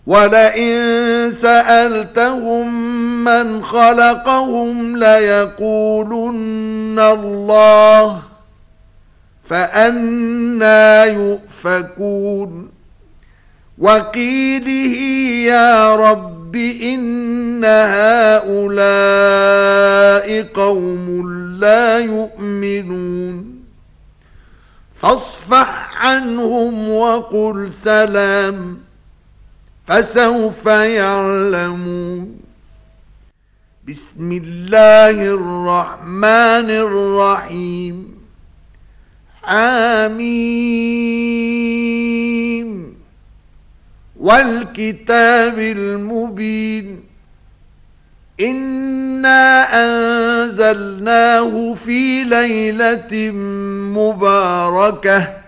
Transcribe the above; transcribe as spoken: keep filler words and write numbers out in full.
ولئن سألتهم من خلقهم ليقولن الله فأنى يؤفكون وقيله يا رب إن هؤلاء قوم لا يؤمنون فاصفح عنهم وقل سلام فسوف يعلمون. بسم الله الرحمن الرحيم. حميم والكتاب المبين إنا أنزلناه في ليلة مباركة